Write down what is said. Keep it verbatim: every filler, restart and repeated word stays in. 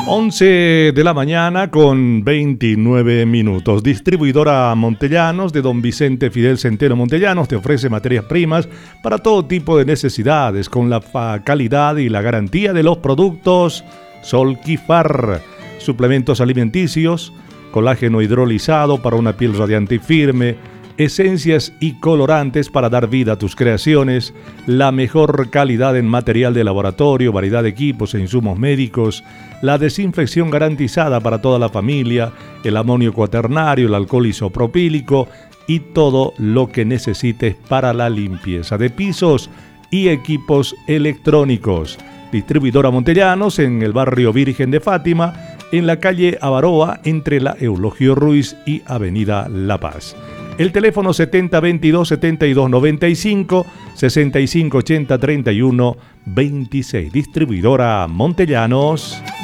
once de la mañana con veintinueve minutos. Distribuidora Montellanos de Don Vicente Fidel Centeno Montellanos te ofrece materias primas para todo tipo de necesidades con la calidad y la garantía de los productos Solquifar. Suplementos alimenticios, colágeno hidrolizado para una piel radiante y firme, esencias y colorantes para dar vida a tus creaciones, la mejor calidad en material de laboratorio, variedad de equipos e insumos médicos, la desinfección garantizada para toda la familia, el amonio cuaternario, el alcohol isopropílico y todo lo que necesites para la limpieza de pisos y equipos electrónicos. Distribuidora Montellanos en el barrio Virgen de Fátima, en la calle Avaroa, entre la Eulogio Ruiz y Avenida La Paz. El teléfono setenta veintidós setenta y dos noventa y cinco, sesenta y cinco ochenta treinta y uno veintiséis. Distribuidora Montellanos.